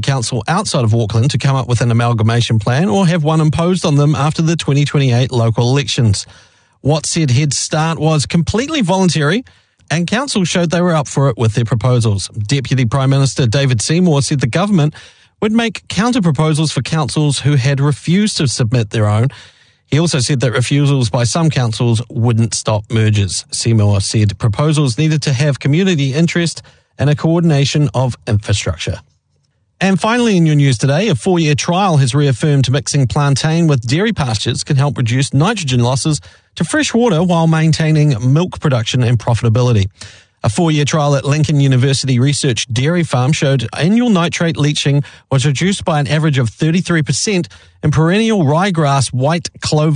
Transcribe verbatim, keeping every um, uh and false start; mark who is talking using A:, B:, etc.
A: council outside of Auckland to come up with an amalgamation plan or have one imposed on them after the twenty twenty-eight local elections. Watts said Head Start was completely voluntary and council showed they were up for it with their proposals. Deputy Prime Minister David Seymour said the government would make counter-proposals for councils who had refused to submit their own. He also said that refusals by some councils wouldn't stop mergers. Seymour said proposals needed to have community interest and a coordination of infrastructure. And finally in your news today, a four-year trial has reaffirmed mixing plantain with dairy pastures can help reduce nitrogen losses to fresh water while maintaining milk production and profitability. A four-year trial at Lincoln University Research Dairy Farm showed annual nitrate leaching was reduced by an average of thirty-three percent in perennial ryegrass white clover